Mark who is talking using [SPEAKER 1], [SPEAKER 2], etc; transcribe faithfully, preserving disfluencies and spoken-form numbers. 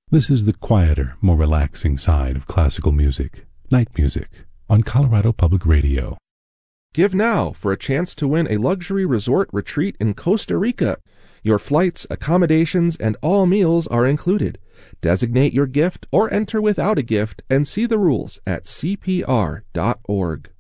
[SPEAKER 1] This is the quieter, more relaxing side of classical music, night music, on Colorado Public Radio.
[SPEAKER 2] Give now for a chance to win a luxury resort retreat in Costa Rica. Your flights, accommodations, and all meals are included. Designate your gift or enter without a gift and see the rules at c p r dot org.